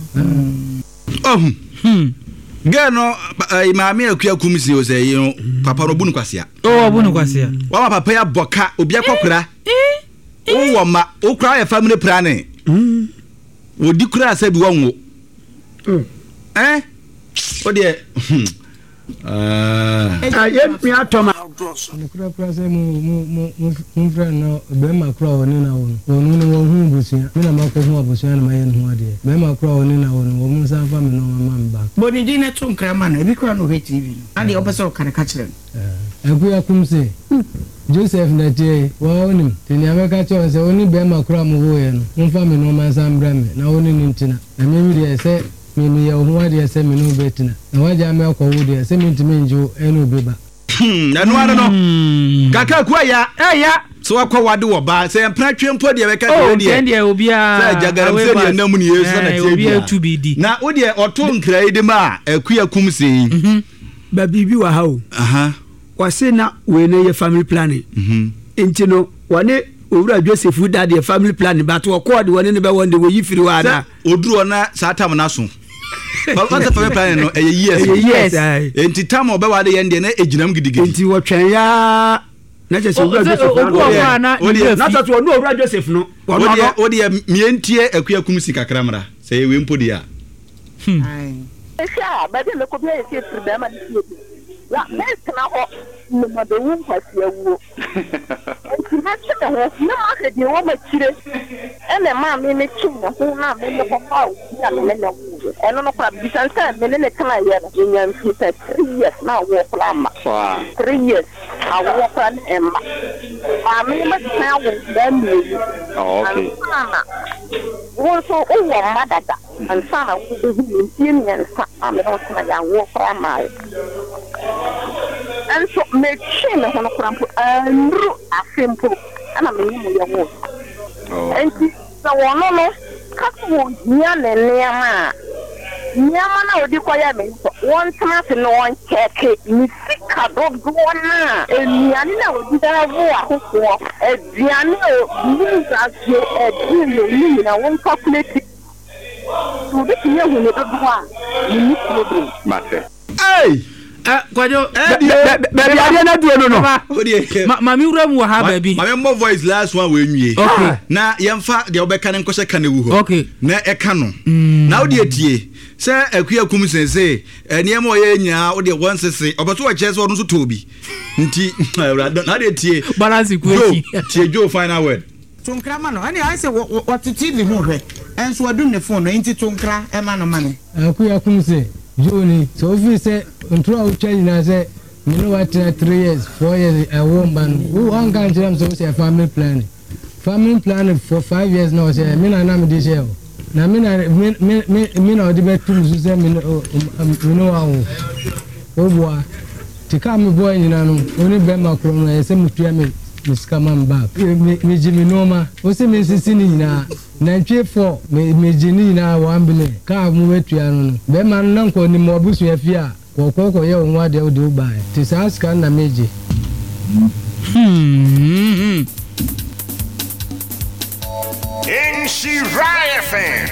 Gano imami akuakum si o se yi papa no bunu kwasia bunu kwasia wa ma papa ya boka obi akokura wo ma o kra ya family planning wo di kura se bi wonwo o de mi atoma kura se mu friend no be ma kura woni na won no hu busia me na ma ko hu abusia na ma ye hu ade be ma kura woni na won wo mu san fa me no ma mba boni di na tun kra ma na bi kura no TV ade opeso kan ka kire akuya kumse Joseph na tie wa onim tini ameka cho se oni be ma kura mu wo ye no mu fa me no ma san bra me na oni ntina na me mi de se me ye hu ade se me no betina na waja me akọ wo de se me ntime njo eno beba anu ano no kaka ku ya so akọ wade wo ba se empra twempo de beka de de obia se jagaram se de namu ni yesu na tie obia to be di na wo de oto nkra ide ma akuya kumse ba bibi wa ha o wase na we na ye family planning enti no wane owura Joseph dad ye family planning but wo ko de wone ne be wonde we yifiri wa da oduro na satam na so Papa family planning no yes enti tam obe wade ye ndie na eginam gidigidi enti wo twen ya na je se owura Joseph na to no owura Joseph no wo de mientie akuya kumsi kakramra se we mpodi a Esha ba de me ko bi e se tri ba ma ya mesna ho no ma de won kwasi awu enti ma chete ho na ma ke de wo ma chire ene ma me me chi na ho na me me papa o ya me na wu eno no kwa bisansa me ne kana ye na nya mfi 3 years na wo plama 3 years a wo plan emma ma me ma na wo da mi okay wo so o wo ma dada ansana wo de hu ni nsa a me no kana ya wo plama and so me chin ho no krampo andru afempo ana me mu ya wo and so wono no ka wo nya ne niama na odi kwaya me so won tama se no won check ni sika do na eniani na odi da wo akoko ediani o ni za je edini ni na won calculate so de tiye hu ne do a ni problem mate kwajo baby ade na duo no mami wura mu ha baby mami mo voice last one we nwie na yemfa de obeka ne nkose ka ne wu ho na eka no na wo de tie se akuya kum sense eniam o ye nya wo de won sese obeto wa chese ono so tobi nti na de tie balance kweki tie jo final word tonkra ma no ani I say what TV ho hwe enso wadun ne phone no nti tonkra e ma no ma ne akuya kum se Joni, so if you say, until I change, I say, you know what, 3 years, 4 years, a woman, who one can't tell them so say family planning. Family planning for 5 years now, say, me na name this year. Now, me na the best tools, say, me know how. Oh, boy, to come boy, you know, only be my chrono, I say, me misika man back me jimi noma o se me sisi ni na nantwe for me jini na 1 billion ka mu wetua no be man na nko ni mo busu afi a kokoko ye onwa de o de o bai ti sa sika na meje Inshiraya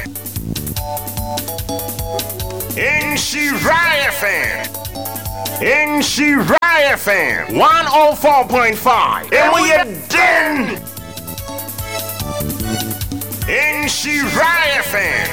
fan 104.5 and we are done. Inshiraya fan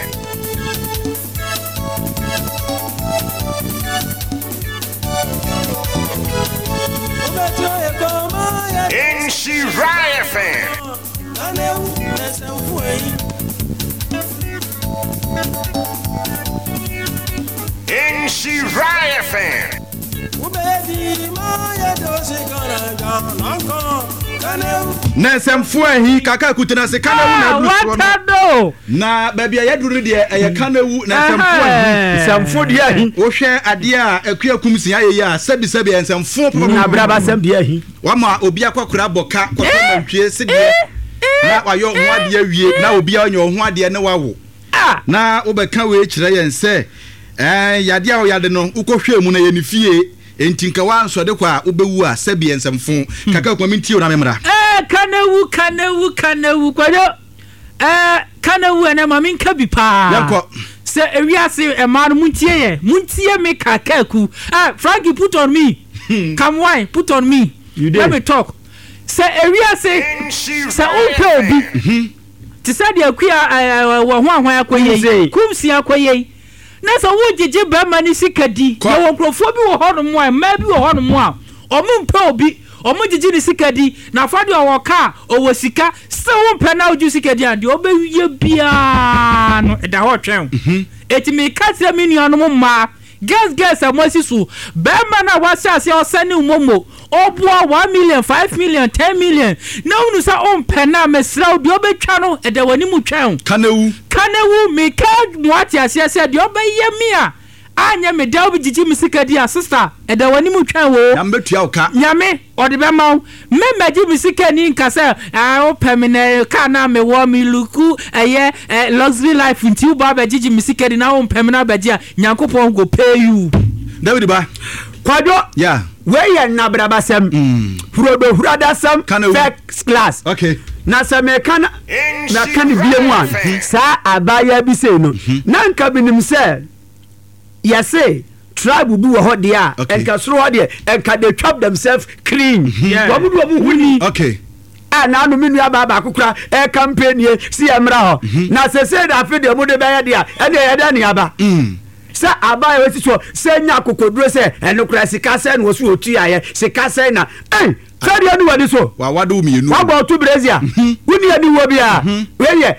Inshiraya fan Nesemfo ahi kaka kutena se kana wu na watado na babia yaduru de eye kana wu nesemfo ahi samfo de ahi wo hwe ade a akua kumsia ye ya sabi ensemfo na braba sam de ahi wa ma obi akokora boka kokoma ntwe se de na wayo ho ade awie na obi anyo ho ade ne wawo na obeka we kire yen se yade a yade no ukohwe mu na ye ni fie entinka wanso de kwa ubewu a sabi ensemfo kaka kwa minti o na memra kanawu kwayo kanawu na ma minka bi pa yanko se ewiase e ma no muntie me kakaku Frankie put on me come why put on me let me talk se ewiase se umpe obi ti sa de akua wo ho ahwan akoye kumsi akoye na so wo jeje ba ma ni sikadi ye wo krofo bi wo hono mo a ma bi wo hono mo a omumpe obi omo jeje ni sikadi na fade o ka o wo sika se wo mpe na oju sikadi ande obewie bia no da ho twen etimi ka se mi nuanu mo ma guess amosisu be ma na wasiase o sani umomo obua 1 million 5 million 10 million na unu sa ompe na mesra obi obetwa no eda wani mu twen kanewu me ka muati asiase de obeye mi a anya me da obi jiji misikadi a sister eda wani mu twen wo na mbetua oka nyame ode be ma me maji misikani nkasa opemine ka na me wo mi luku luxury life nti u ba jiji misikadi na opemina baji a nyankopon go pay you David ba kwado yeah we na braba sam hurodo hurada sam first class okay na same kana na kan biemu an sa abaya bi se no na nka binim se yase tribe bi wo ho de a enka soro ho de enka they chop themselves clean wobu huni okay na no minu aba ba kokura campaign ye si emra ho na se da fe de mu de ba ye de a ene ye da ni aba sa aba ye so se nya kokoduro se enokura sika se no so otu aye sika se na sadi anu wadi so wa wadu mienu wa ba otu brazia wuni ani wo bia we ye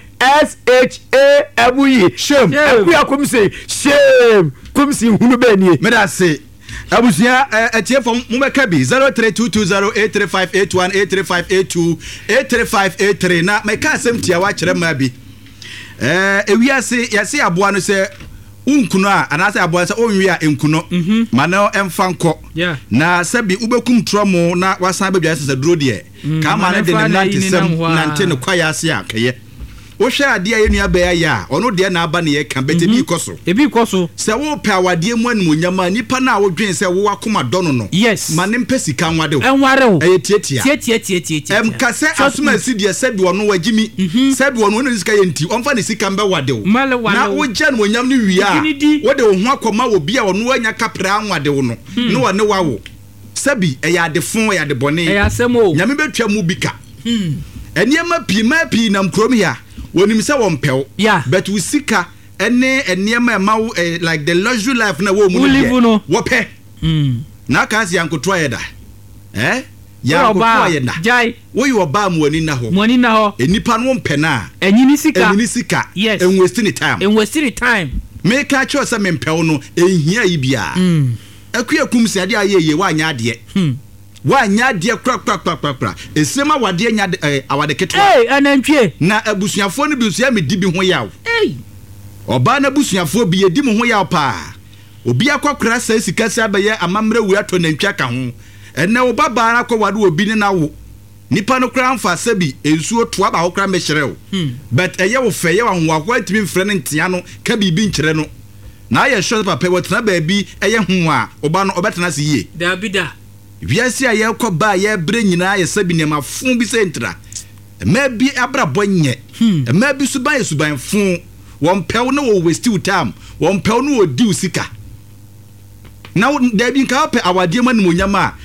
SHAME shame akuya kumse shame kumsi hunu be nie me da se abusia etie fom mu meka bi 0322083581 na meka asem tia wa kire ma bi ewiase yase aboa no se unkuno a anase aboa se onwi a enkuno mano emfa nko na sabi ubekum tromo na wasan bedwa se duro de ka ma na de nante ne kwaya ase akaye wo hwe ade a yenua ba ya ono de na aba ne ye ka bete bi koso se wo pe awade mu animonyama nipa na wo dwen se wo akoma dono no ma ne mpesika nwade wo e tietia kase asuma sidie sabi wono wagimi sabi wono ne sika yenti omfa ne sika mbe wade wo na wo gya no nyam ne wia wo de wo ho akoma wo bia wono anya kapra anwade wo no ne wo ne wawo sabi e ya de fon ya de bone nyame betwa mu bika eniema pi na mkrom ya wonim se won pew but we sika ene eniema emawo like the luxury life na wo mu no wo pe na ka si ankoto yeda ya ankoto yeda jai wo yo ba mu ani na ho enipa no mpe na enyini sika enwestini time me ka cho se me mpew no ehia yi bia akua kumsi ade ayeye wa anya ade wanya de kra esema wade nya awade ketwa anantwie na abusuafo no biusu ya medi bi ho yaw oba na abusuafo bi yedi mo ho yaw pa obi akokra sa sika sa abaye amamre wu ato nantwa ka ho enne wo baba na kwa wade obi ne na wo nipa no kra mfa sabi ensuo toa ba ho kra mehyerew but eye wo fe ye wa ho akwa timi mfre ne ntia no ka bibi nkyere no na aye hwe papa wotena ba bi eye ho a oba no obetena se yie da bida wiase aye koba ye bre nyina ye sabi ne mafun bi se ntra ma bi abrabo nye ma bi suban fun won pew no wo waste time won pew no wo di usika na da bi nka pe awade manimonyama